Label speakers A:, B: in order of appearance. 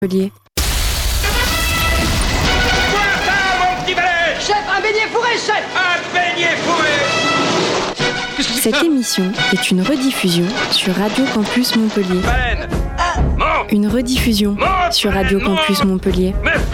A: Montpellier.
B: Voilà ça, mon petit balai.
C: Chef, un beignet fourré, chef.
B: Un beignet fourré.
A: Cette émission est une rediffusion sur Radio Campus Montpellier.
B: Baleine. Monte.
A: Une rediffusion sur Radio Campus Montpellier.